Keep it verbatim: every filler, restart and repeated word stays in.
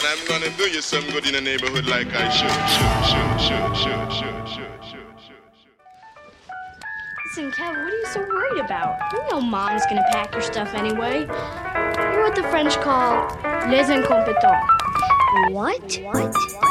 I'm gonna do you some good in the neighborhood like I should, should, should, should, should, should, should, should, should. Listen, Kev, what are you so worried about? You know Mom's gonna pack your stuff anyway. You're what the French call les incompetents. What? What?